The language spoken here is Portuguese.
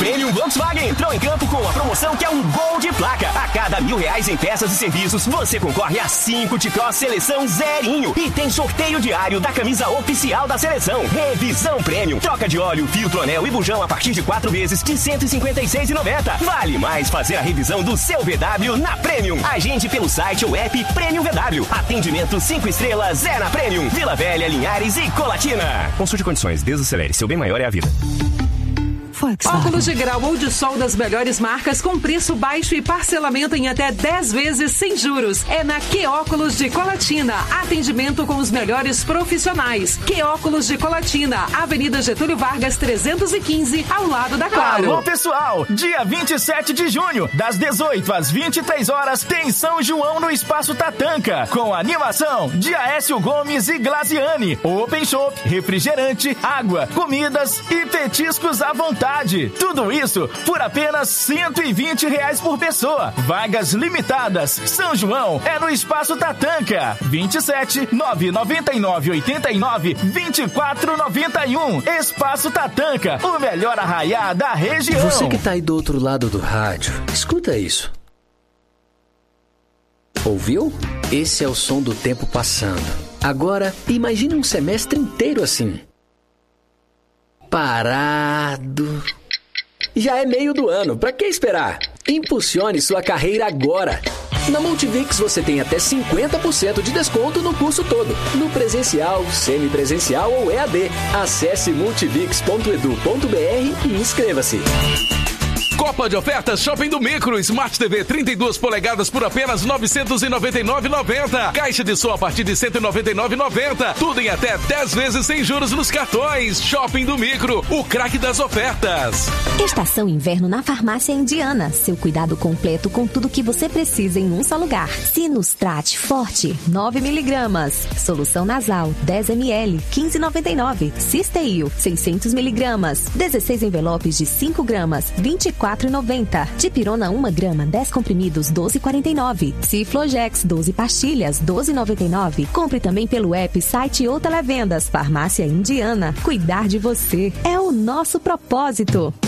Premium Volkswagen entrou em campo com a promoção que é um gol de placa. A cada R$1.000 em peças e serviços, você concorre a 5 T-Cross Seleção zerinho. E tem sorteio diário da camisa oficial da seleção. Revisão Premium. Troca de óleo, filtro, anel e bujão a partir de 4 vezes de R$156,90. Vale mais fazer a revisão do seu VW na Premium. Agende pelo site ou app Premium VW. Atendimento 5 estrelas é na Premium. Vila Velha, Linhares e Colatina. Consulte condições, desacelere. Seu bem maior é a vida. Óculos de grau ou de sol das melhores marcas com preço baixo e parcelamento em até 10 vezes sem juros. É na Que Óculos de Colatina. Atendimento com os melhores profissionais. Que Óculos de Colatina, Avenida Getúlio Vargas 315, ao lado da Claro. Alô, pessoal! Dia 27 de junho, das 18 às 23 horas, tem São João no Espaço Tatanka, com animação de Aécio Gomes e Glaziane. Open Shop, refrigerante, água, comidas e petiscos à vontade. Tudo isso por apenas R$120 por pessoa. Vagas limitadas. São João é no Espaço Tatanka. 27 999 89 24 91. Espaço Tatanka, o melhor arraiá da região. Você que tá aí do outro lado do rádio, escuta isso. Ouviu? Esse é o som do tempo passando. Agora, imagine um semestre inteiro assim. Parado. Já é meio do ano, pra que esperar? Impulsione sua carreira agora. Na Multivix você tem até 50% de desconto no curso todo, no presencial, semipresencial ou EAD. Acesse multivix.edu.br e inscreva-se. Copa de ofertas Shopping do Micro. Smart TV 32 polegadas por apenas R$ 999,90. Caixa de som a partir de R$ 199,90. Tudo em até 10 vezes sem juros nos cartões. Shopping do Micro, o craque das ofertas. Estação Inverno na Farmácia Indiana. Seu cuidado completo com tudo que você precisa em um só lugar. Sinustrate Forte, 9 miligramas. Solução nasal, 10 ml, 15,99. Cisteio, 600 miligramas. 16 envelopes de 5 gramas, 24,90. Dipirona 1 grama, 10 comprimidos, 12,49. Ciflojex, 12 pastilhas, 12,99. Compre também pelo app, site ou televendas. Farmácia Indiana. Cuidar de você é o nosso propósito.